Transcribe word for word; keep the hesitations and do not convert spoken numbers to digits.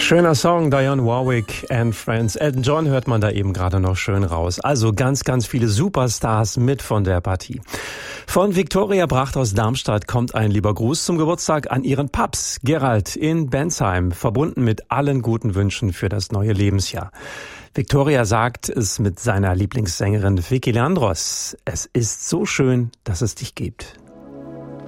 Schöner Song, Dionne Warwick and Friends. Elton John hört man da eben gerade noch schön raus. Also ganz, ganz viele Superstars mit von der Partie. Von Viktoria Bracht aus Darmstadt kommt ein lieber Gruß zum Geburtstag an ihren Paps, Gerald in Bensheim, verbunden mit allen guten Wünschen für das neue Lebensjahr. Viktoria sagt es mit seiner Lieblingssängerin Vicky Leandros: Es ist so schön, dass es dich gibt.